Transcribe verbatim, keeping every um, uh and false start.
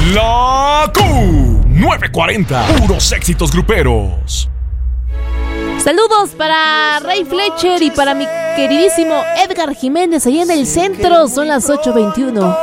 La Q novecientos cuarenta, puros éxitos gruperos. Saludos para Ray Fletcher y para mi queridísimo Edgar Jiménez allá en el centro. Son las ocho veintiuno.